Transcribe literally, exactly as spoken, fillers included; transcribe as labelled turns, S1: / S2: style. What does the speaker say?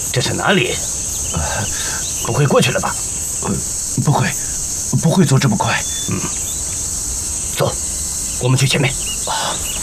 S1: 这是哪里？不会过去了吧？
S2: 呃，不会，不会走这么快。
S1: 嗯，走，我们去前面。